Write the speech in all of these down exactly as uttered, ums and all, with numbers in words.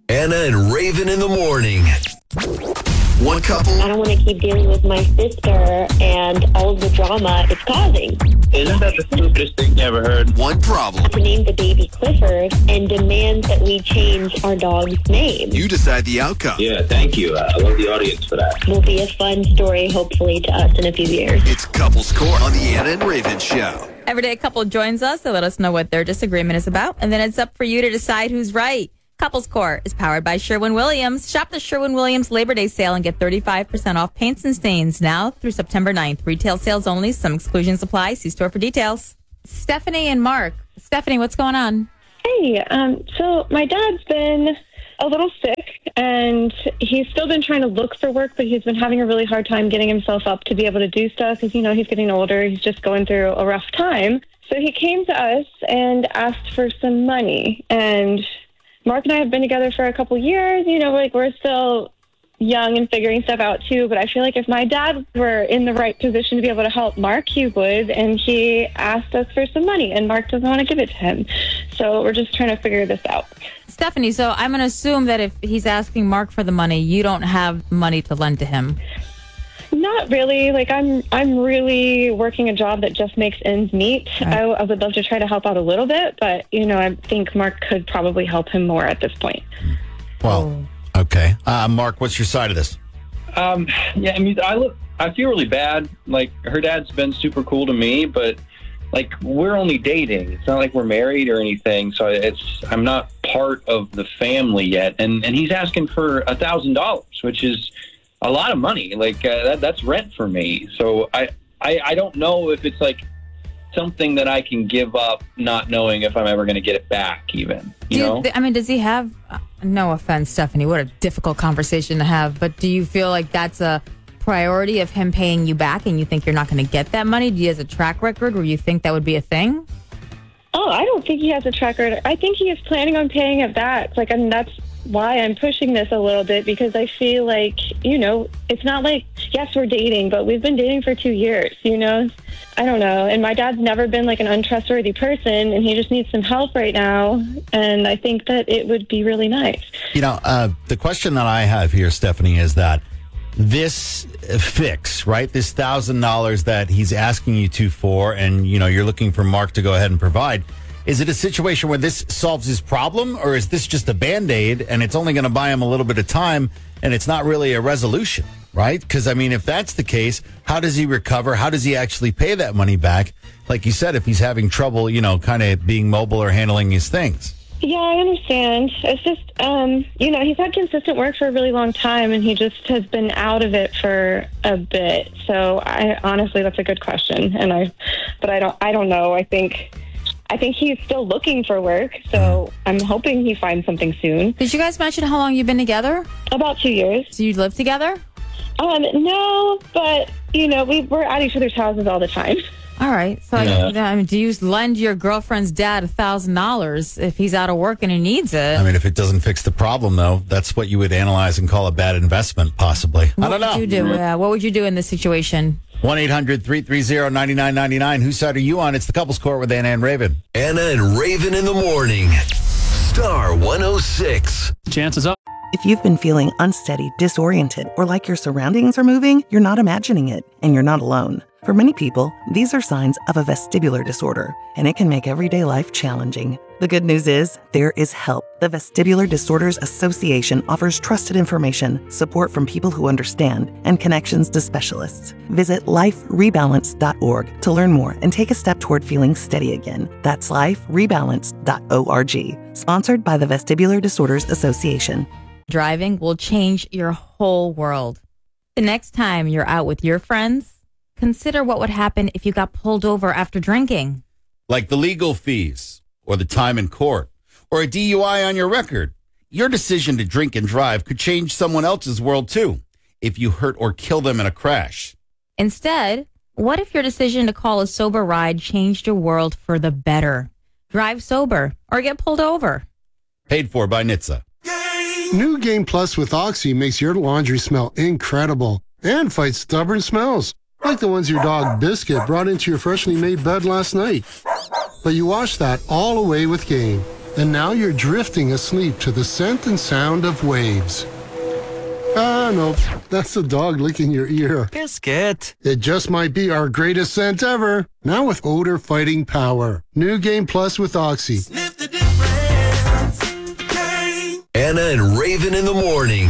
Anna and Raven in the morning. One couple. I don't want to keep dealing with my sister and all of the drama it's causing. Isn't that the stupidest thing you ever heard? One problem. To name the baby Clifford and demand that we change our dog's name. You decide the outcome. Yeah, thank you. Uh, I love the audience for that. Will be a fun story, hopefully, to us in a few years. It's Couples Court on the Anna and Raven Show. Every day a couple joins us to let us know what their disagreement is about, and then it's up for you to decide who's right. Couples Court is powered by Sherwin-Williams. Shop the Sherwin-Williams Labor Day sale and get thirty-five percent off paints and stains now through September ninth. Retail sales only. Some exclusions apply. See store for details. Stephanie and Mark. Stephanie, what's going on? Hey, um, so my dad's been a little sick, and he's still been trying to look for work, but he's been having a really hard time getting himself up to be able to do stuff because, you know, he's getting older. He's just going through a rough time. So he came to us and asked for some money, and Mark and I have been together for a couple years. You know, like we're still young and figuring stuff out too. But I feel like if my dad were in the right position to be able to help Mark, he would. And he asked us for some money, and Mark doesn't want to give it to him. So we're just trying to figure this out. Stephanie, so I'm going to assume that if he's asking Mark for the money, you don't have money to lend to him. Not really. Like I'm, I'm really working a job that just makes ends meet. Right. I, I would love to try to help out a little bit, but you know, I think Mark could probably help him more at this point. Well, okay. Uh, Mark, what's your side of this? Um, yeah, I mean, I look, I feel really bad. Like, her dad's been super cool to me, but like, we're only dating. It's not like we're married or anything. So it's, I'm not part of the family yet. And, and he's asking for a thousand dollars, which is a lot of money. Like uh, that, that's rent for me. So I, I, I don't know if it's like something that I can give up, not knowing if I'm ever going to get it back even, you do know? You th- I mean, does he have, uh, no offense, Stephanie, what a difficult conversation to have, but do you feel like that's a priority of him paying you back and you think you're not going to get that money? Do you have a track record where you think that would be a thing? Oh, I don't think he has a track record. I think he is planning on paying it back. Like, I mean, that's why I'm pushing this a little bit, because I feel like, you know, it's not like, yes, we're dating, but we've been dating for two years, you know? I don't know. And my dad's never been like an untrustworthy person, and he just needs some help right now. And I think that it would be really nice. You know, uh, the question that I have here, Stephanie, is that this fix, right? This one thousand dollars that he's asking you to for, and, you know, you're looking for Mark to go ahead and provide. Is it a situation where this solves his problem, or is this just a Band-Aid and it's only going to buy him a little bit of time and it's not really a resolution, right? Because, I mean, if that's the case, how does he recover? How does he actually pay that money back? Like you said, if he's having trouble, you know, kind of being mobile or handling his things. Yeah, I understand. It's just, um, you know, he's had consistent work for a really long time, and he just has been out of it for a bit. So, I honestly, that's a good question, and I, but I don't, I don't know. I think, I think he's still looking for work. So I'm hoping he finds something soon. Did you guys mention how long you've been together? About two years. So you live together? Um, no, but you know, we we're at each other's houses all the time. All right. So, Yeah. I, I mean, do you lend your girlfriend's dad a thousand dollars if he's out of work and he needs it? I mean, if it doesn't fix the problem, though, that's what you would analyze and call a bad investment, possibly. what I don't know. would you do? Uh, what would you do in this situation? one eight hundred three three zero nine nine nine nine. Whose side are you on? It's the Couples Court with Anna and Raven. Anna and Raven in the morning. Star one oh six. Chances are. If you've been feeling unsteady, disoriented, or like your surroundings are moving, you're not imagining it, and you're not alone. For many people, these are signs of a vestibular disorder, and it can make everyday life challenging. The good news is, there is help. The Vestibular Disorders Association offers trusted information, support from people who understand, and connections to specialists. Visit life rebalance dot org to learn more and take a step toward feeling steady again. That's life rebalance dot org. Sponsored by the Vestibular Disorders Association. Driving will change your whole world. The next time you're out with your friends, consider what would happen if you got pulled over after drinking. Like the legal fees, or the time in court, or a D U I on your record. Your decision to drink and drive could change someone else's world too, if you hurt or kill them in a crash. Instead, what if your decision to call a sober ride changed your world for the better? Drive sober or get pulled over. Paid for by N H T S A. New Game Plus with Oxy makes your laundry smell incredible and fights stubborn smells, like the ones your dog Biscuit brought into your freshly made bed last night. But you wash that all away with Game. and now you're drifting asleep to the scent and sound of waves. Ah, no, that's the dog licking your ear. Biscuit. It just might be our greatest scent ever. Now with odor fighting power. New Game Plus with Oxy. Sniff the difference. Game. Anna and Raven in the morning.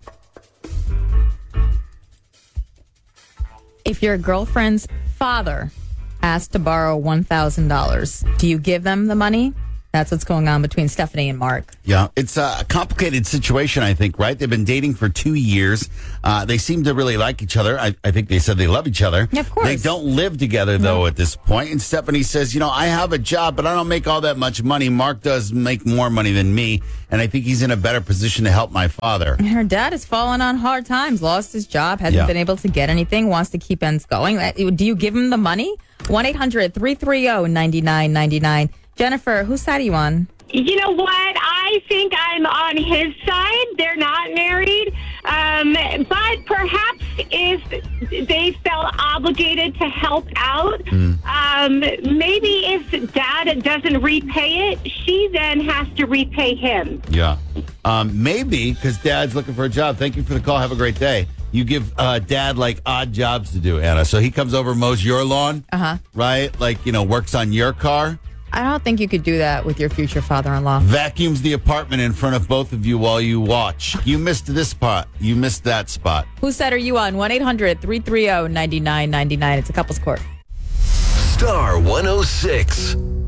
If your girlfriend's father asked to borrow one thousand dollars, do you give them the money? That's what's going on between Stephanie and Mark. Yeah, it's a complicated situation, I think, right? They've been dating for two years. Uh, they seem to really like each other. I, I think they said they love each other. Yeah, of course. They don't live together, though, No. at this point. And Stephanie says, you know, I have a job, but I don't make all that much money. Mark does make more money than me, and I think he's in a better position to help my father. And her dad has fallen on hard times, lost his job, hasn't Yeah. been able to get anything, wants to keep ends going. Uh, Do you give him the money? one eight hundred three three zero nine nine nine nine. Jennifer, whose side are you on? You know what? I think I'm on his side. They're not married. Um, but perhaps if they felt obligated to help out, um, maybe if dad doesn't repay it, she then has to repay him. Yeah. Um, maybe, because dad's looking for a job. Thank you for the call. Have a great day. You give uh, dad, like, odd jobs to do, Anna. So he comes over, mows your lawn, Uh-huh. right? Like, you know, works on your car. I don't think you could do that with your future father-in-law. Vacuums the apartment in front of both of you while you watch. You missed this spot. You missed that spot. Whose side are you on? one eight hundred three three zero nine nine nine nine. It's a couple's court. Star one oh six.